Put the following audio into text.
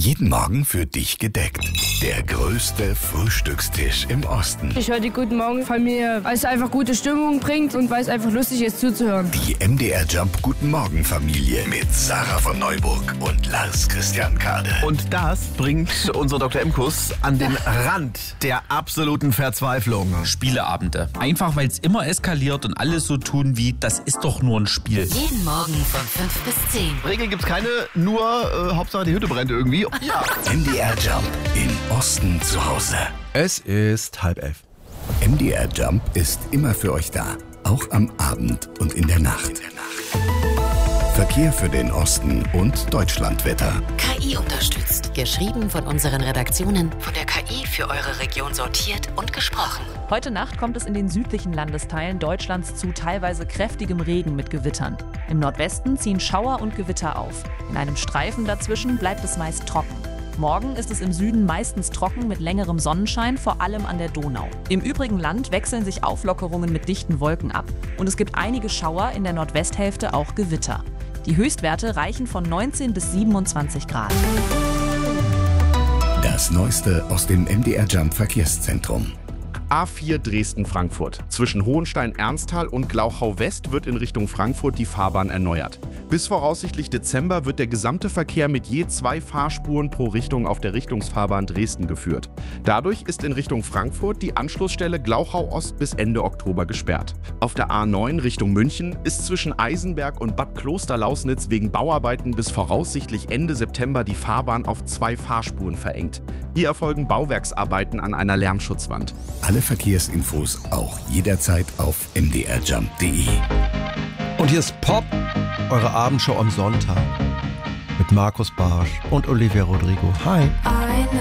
Jeden Morgen für dich gedeckt. Der größte Frühstückstisch im Osten. Ich höre die Guten Morgen Familie, weil es einfach gute Stimmung bringt und weil es einfach lustig ist zuzuhören. Die MDR Jump Guten Morgen Familie mit Sarah von Neuburg und Lars Christian Kade. Und das bringt unser Dr. Imkus an den Rand der absoluten Verzweiflung. Spieleabende. Einfach weil es immer eskaliert und alle so tun wie, das ist doch nur ein Spiel. Jeden Morgen von 5 bis 10. Regeln gibt's keine, nur Hauptsache die Hütte brennt irgendwie. Ja. MDR Jump im Osten zu Hause. Es ist 10:30. MDR Jump ist immer für euch da. Auch am Abend und in der Nacht. Verkehr für den Osten und Deutschlandwetter. KI unterstützt. Geschrieben von unseren Redaktionen. Von der KI für eure Region sortiert und gesprochen. Heute Nacht kommt es in den südlichen Landesteilen Deutschlands zu teilweise kräftigem Regen mit Gewittern. Im Nordwesten ziehen Schauer und Gewitter auf. In einem Streifen dazwischen bleibt es meist trocken. Morgen ist es im Süden meistens trocken mit längerem Sonnenschein, vor allem an der Donau. Im übrigen Land wechseln sich Auflockerungen mit dichten Wolken ab. Und es gibt einige Schauer, in der Nordwesthälfte auch Gewitter. Die Höchstwerte reichen von 19 bis 27 Grad. Das Neueste aus dem MDR Jump Verkehrszentrum. A4 Dresden-Frankfurt. Zwischen Hohenstein-Ernsthal und Glauchau-West wird in Richtung Frankfurt die Fahrbahn erneuert. Bis voraussichtlich Dezember wird der gesamte Verkehr mit je 2 Fahrspuren pro Richtung auf der Richtungsfahrbahn Dresden geführt. Dadurch ist in Richtung Frankfurt die Anschlussstelle Glauchau-Ost bis Ende Oktober gesperrt. Auf der A9 Richtung München ist zwischen Eisenberg und Bad Klosterlausnitz wegen Bauarbeiten bis voraussichtlich Ende September die Fahrbahn auf 2 Fahrspuren verengt. Hier erfolgen Bauwerksarbeiten an einer Lärmschutzwand. Alle Verkehrsinfos auch jederzeit auf mdrjump.de. Und hier ist Pop, eure Abendshow am Sonntag. Mit Markus Barsch und Olivia Rodrigo. Hi.